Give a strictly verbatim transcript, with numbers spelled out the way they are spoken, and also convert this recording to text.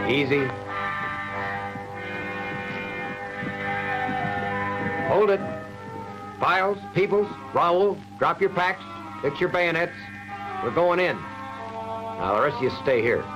Easy. Hold it. Files, Peoples, Raoul, drop your packs, fix your bayonets. We're going in. Now, the rest of you stay here.